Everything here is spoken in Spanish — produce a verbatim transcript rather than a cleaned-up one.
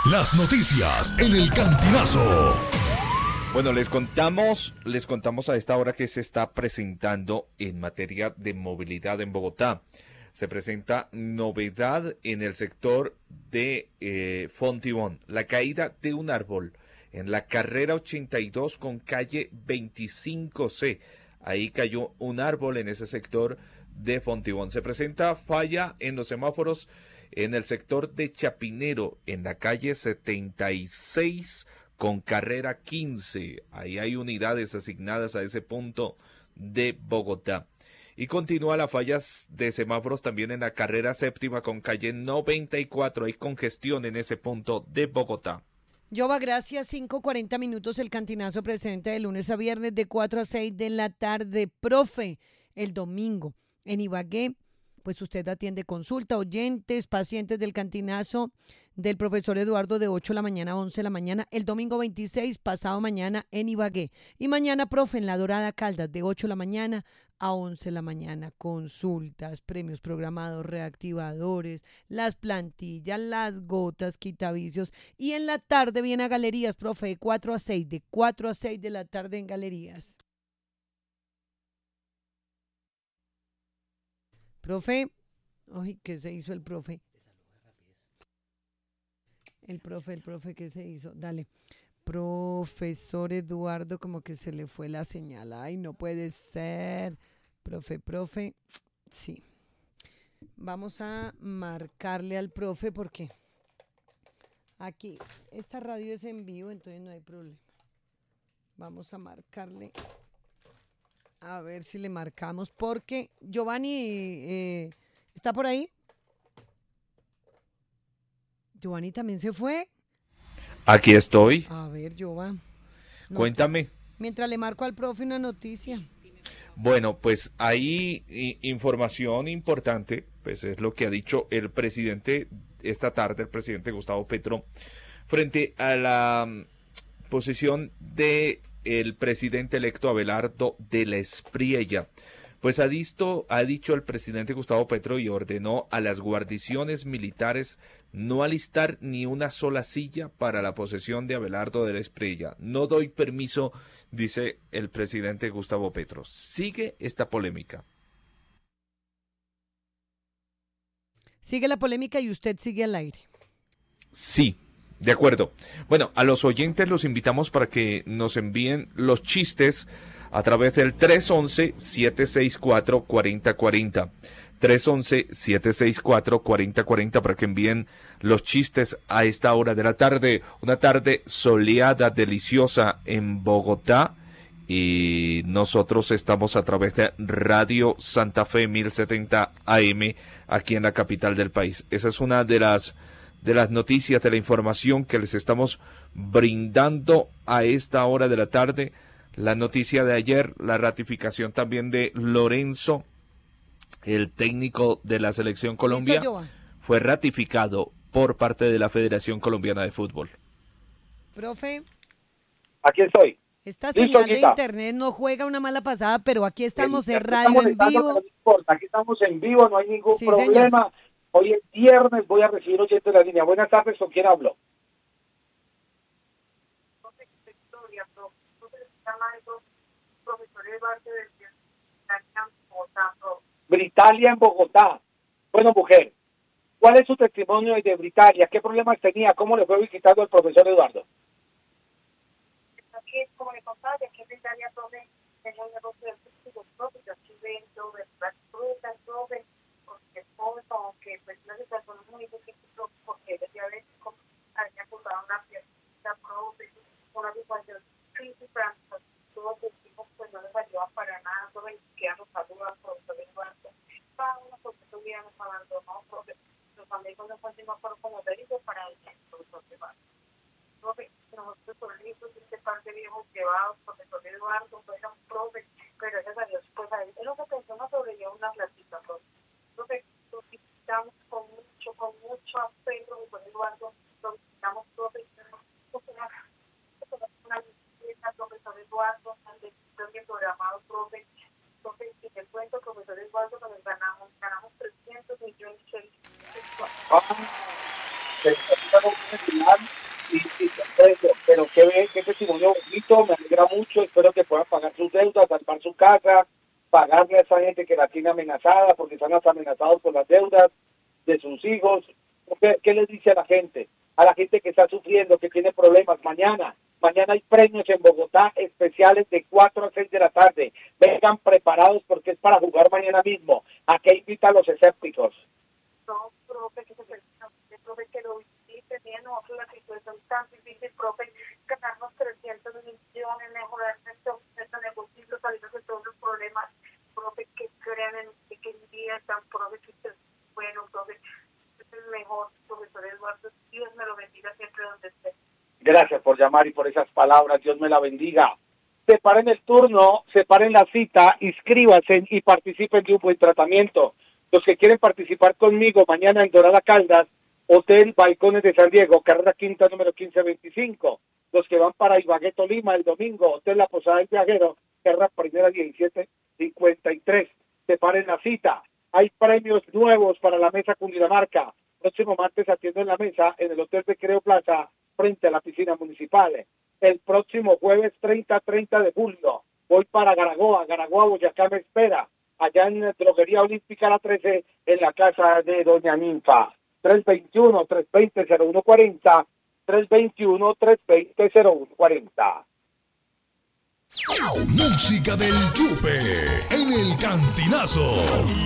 Las noticias en el Cantinazo. Bueno, les contamos, les contamos a esta hora que se está presentando en materia de movilidad en Bogotá. Se presenta novedad en el sector de eh, Fontibón, la caída de un árbol en la carrera ochenta y dos con calle veinticinco ce. Ahí cayó un árbol en ese sector de Fontibón. Se presenta falla en los semáforos en el sector de Chapinero, en la calle setenta y seis con carrera quince. Ahí hay unidades asignadas a ese punto de Bogotá. Y continúa las fallas de semáforos también en la carrera séptima con calle noventa y cuatro. Hay congestión en ese punto de Bogotá. Jova, gracias. cinco cuarenta minutos. El Cantinazo presenta de lunes a viernes de cuatro a seis de la tarde. Profe, el domingo en Ibagué, pues usted atiende consulta, oyentes, pacientes del Cantinazo del profesor Eduardo de ocho de la mañana a once de la mañana. El domingo veintiséis, pasado mañana en Ibagué. Y mañana, profe, en La Dorada Caldas de ocho de la mañana a once de la mañana. Consultas, premios programados, reactivadores, las plantillas, las gotas, quitavicios. Y en la tarde viene a Galerías, profe, de cuatro a seis, de cuatro a seis de la tarde en Galerías. Profe, ay, ¿qué se hizo el profe? El profe, el profe, ¿qué se hizo? Dale. Profesor Eduardo, como que se le fue la señal. Ay, no puede ser. Profe, profe, sí. Vamos a marcarle al profe porque aquí, esta radio es en vivo, entonces no hay problema. Vamos a marcarle. A ver si le marcamos porque Giovanni, eh, ¿está por ahí? Giovanni también se fue. Aquí estoy. A ver, Giovanni. No, Cuéntame. mientras le marco al profe una noticia. Bueno, pues hay i- información importante, pues es lo que ha dicho el presidente esta tarde, el presidente Gustavo Petro, frente a la mm, posición de el presidente electo Abelardo de la Espriella. Pues ha dicho, ha dicho el presidente Gustavo Petro y ordenó a las guarniciones militares no alistar ni una sola silla para la posesión de Abelardo de la Espriella. No doy permiso, dice el presidente Gustavo Petro. Sigue esta polémica. Sigue la polémica y usted sigue al aire. Sí, de acuerdo. Bueno, a los oyentes los invitamos para que nos envíen los chistes a través del tres once, siete seis cuatro, cuatro cero cuatro cero. tres once, siete seis cuatro, cuatro cero cuatro cero para que envíen los chistes a esta hora de la tarde. Una tarde soleada, deliciosa en Bogotá. Y nosotros estamos a través de Radio Santa Fe mil setenta A M aquí en la capital del país. Esa es una de las de las noticias, de la información que les estamos brindando a esta hora de la tarde. La noticia de ayer, la ratificación también de Lorenzo, el técnico de la Selección Colombia, ¿Listo, fue ratificado por parte de la Federación Colombiana de Fútbol. Profe, Aquí estoy. esta Listo, señal de Gita. internet no juega una mala pasada, pero aquí estamos Eh, en aquí radio estamos en estando, pero vivo. no importa, aquí estamos en vivo, no hay ningún Sí, problema. Hoy es viernes, voy a recibir oyentes de la línea. Buenas tardes, ¿con quién hablo? Britalia en Bogotá. Bueno, mujer, ¿cuál es su testimonio de Britalia? ¿Qué problemas tenía? ¿Cómo le fue visitando al profesor Eduardo? Aquí, como le contaba, que aquí en Italia profe tenía un negocio de frutos propios, aquí vendo verduras, frutas, profe, porque como que pues una situación muy difícil, porque decía veces como había acusado una fiesta, profe, una situación crítica, pues todos los chicos pues no les ayudaba para nada, profe, quedan los saludos, profesor Eduardo, cada uno porque tuviera nos abandonó, profe, los amigos nos continuamos como médicos para el profesor Eduardo. Profe, nosotros por listos, este par de viejos llevados, profesor Eduardo, pues era un profe, pero gracias a Dios, pues a él, él lo que pensó no sobrellevó una platita, profe. Profe, lo visitamos con mucho, con mucho afecto, profesor Eduardo, lo visitamos, profe, una, una visita, profesor Eduardo, al premio programado, profe, profe, y te cuento, profesor Eduardo, que nos ganamos, ganamos trescientos millones de pesos. Ah, no van y, y comprendo, pero qué, ve- qué testimonio bonito, me alegra mucho, espero que puedan pagar sus deudas, salvar su casa, pagarle a esa gente que la tiene amenazada, porque están hasta amenazados por las deudas de sus hijos. ¿Qué, qué les dice a la gente? A la gente que está sufriendo, que tiene problemas, mañana, mañana hay premios en Bogotá especiales de cuatro a seis de la tarde, vengan preparados porque es para jugar mañana mismo. ¿A qué invita a los escépticos? No, profe, que se felicite, profe, que lo visite, bien, no, la situación tan difícil, profe, ganarnos trescientos millones, mejorar nuestro, nuestro negocio, salirnos de todos los problemas, profe, que crean en usted, que inviertan, profe, que usted es bueno, profe, usted es el mejor, profesor Eduardo, Dios me lo bendiga siempre donde esté. Gracias por llamar y por esas palabras, Dios me la bendiga. Separen el turno, separen la cita, inscríbanse y participen de un buen tratamiento. Los que quieren participar conmigo mañana en Dorada Caldas, Hotel Balcones de San Diego, carrera quinta número quince veinticinco. Los que van para Ibagué, Tolima, el domingo, Hotel La Posada del Viajero, carrera primera diecisiete cincuenta y tres. Separen la cita. Hay premios nuevos para la mesa Cundinamarca. Próximo martes atiendo en la mesa en el Hotel Recreo Plaza, frente a la piscina municipal. El próximo jueves treinta treinta de julio voy para Garagoa, Garagoa, Boyacá me espera, allá en la Droguería Olímpica La trece, en la casa de Doña Ninfa. tres veintiuno, tres veinte, cero uno cuarenta, tres veintiuno, tres veinte, cero uno cuarenta. Música del Yupe en el Cantinazo.